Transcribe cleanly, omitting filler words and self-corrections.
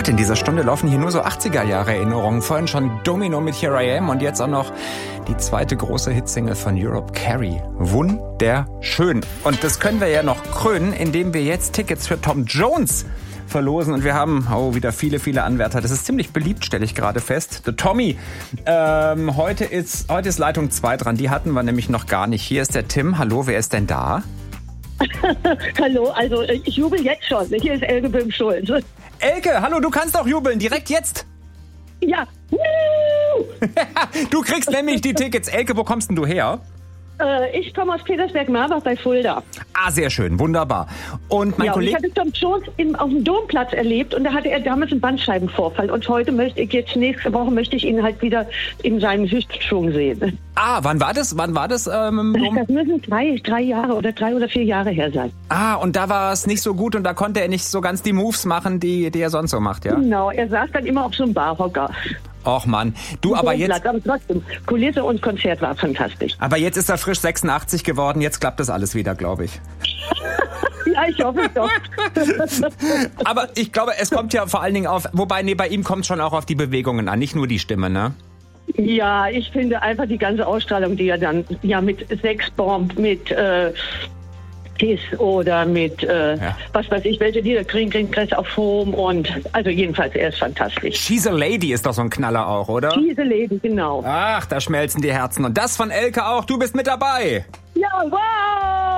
Gott, in dieser Stunde laufen hier nur so 80er-Jahre-Erinnerungen. Vorhin schon Domino mit Here I Am und jetzt auch noch die zweite große Hitsingle von Europe, Carrie. Wunderschön. Und das können wir ja noch krönen, indem wir jetzt Tickets für Tom Jones verlosen. Und wir haben wieder viele Anwärter. Das ist ziemlich beliebt, stelle ich gerade fest. The Tommy. Heute ist Leitung 2 dran. Die hatten wir nämlich noch gar nicht. Hier ist der Tim. Hallo, wer ist denn da? Hallo, also ich jubel jetzt schon. Hier ist Elke Böhm-Schulz. Elke, hallo, du kannst auch jubeln. Direkt jetzt. Ja. Du kriegst nämlich die Tickets. Elke, wo kommst denn du her? Ich komme aus Petersberg-Marbach bei Fulda. Ah, sehr schön, wunderbar. Und mein Kollege... Ich hatte Tom Jones auf dem Domplatz erlebt und da hatte er damals einen Bandscheibenvorfall. Und nächste Woche möchte ich ihn halt wieder in seinem Höchstschwung sehen. Ah, wann war das? Das müssen 3 Jahre oder 3 oder 4 Jahre her sein. Ah, und da war es nicht so gut und da konnte er nicht so ganz die Moves machen, die er sonst so macht, ja? Genau, er saß dann immer auf so einem Barhocker. Och Mann, du, aber jetzt... Aber trotzdem, Kulisse und Konzert war fantastisch. Aber jetzt ist er frisch 86 geworden, jetzt klappt das alles wieder, glaube ich. Ja, ich hoffe es doch. Aber ich glaube, es kommt ja vor allen Dingen bei ihm kommt es schon auch auf die Bewegungen an, nicht nur die Stimme, ne? Ja, ich finde einfach die ganze Ausstrahlung, die er dann mit Sexbomb, mit Kiss oder mit, was weiß ich, welche Lieder, Green Crest auf Home und, also jedenfalls, er ist fantastisch. She's a Lady ist doch so ein Knaller auch, oder? She's a Lady, genau. Ach, da schmelzen die Herzen. Und das von Elke auch, du bist mit dabei. Ja, wow!